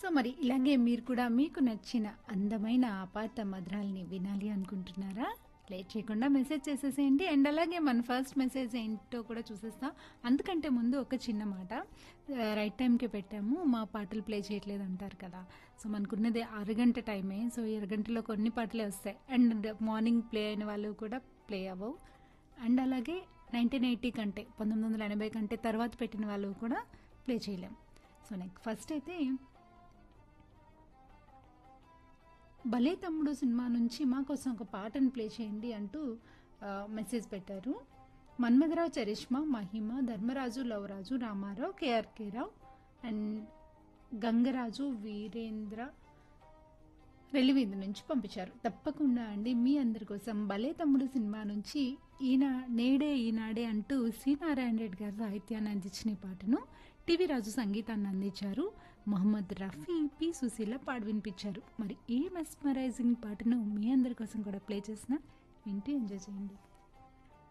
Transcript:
So మరి ఇలాగే మీరు కూడా మీకు నచ్చిన అందమైన ఆపాత మధురాల్ని వినాలి అనుకుంటున్నారా? లేట్ చేయకుండా మెసేజ్ చేసేసేయండి. అండ్ అలాగే మన ఫస్ట్ మెసేజ్ ఏంటో కూడా చూసేస్తాం. అంతకంటే ముందు ఒక చిన్న మాట. రైట్ టైంకే పెట్టాము. మా పాటలు ప్లే చేయట్లేదు అంటారు కదా! సో మనకున్నది అరగంట టైమే. సో ఈ అరగంటలో కొన్ని పాటలే వస్తాయి. అండ్ మార్నింగ్ ప్లే అయిన వాళ్ళు కూడా ప్లే అవ్వవు. అండ్ అలాగే 1980 కంటే 1980 కంటే తర్వాత పెట్టిన వాళ్ళు కూడా ప్లే చేయలేం. సో ఫస్ట్ అయితే 'భలే తమ్ముడు' సినిమా నుంచి మా కోసం ఒక పాటను ప్లే చేయండి అంటూ మెసేజ్ పెట్టారు. Manmatha Rao, charisma, Mahima, Dharmaraju, Lavaraju, Ramarao, KRK Rao and Gangaraju, Virendra వెల్లివీధి నుంచి పంపించారు. తప్పకుండా అండి మీ అందరి కోసం 'భలే తమ్ముడు' సినిమా నుంచి నేడే ఈనాడే అంటూ సి నారాయణ రెడ్డి గారు సాహిత్యాన్ని అందించిన ఈ పాటను టీవీ రాజు సంగీతాన్ని అందించారు. మొహమ్మద్ రఫీ, పి సుశీల పాడి వినిపించారు. మరి ఈ మెస్మరైజింగ్ పాటను మీ అందరి కోసం కూడా ప్లే చేసిన వింటూ ఎంజాయ్ చేయండి.